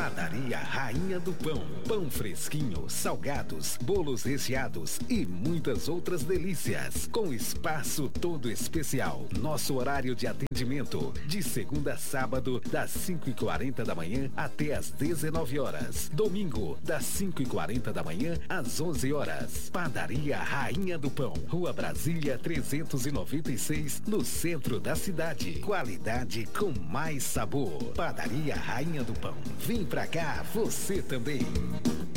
Padaria Rainha do Pão. Pão fresquinho, salgados, bolos recheados e muitas outras delícias. Com espaço todo especial. Nosso horário de atendimento de segunda a sábado, das 5h40 da manhã até as 19 horas. Domingo, das 5h40 da manhã às 11 horas. Padaria Rainha do Pão. Rua Brasília 396, no centro da cidade. Qualidade com mais sabor. Padaria Rainha do Pão. Vem pra cá, você também.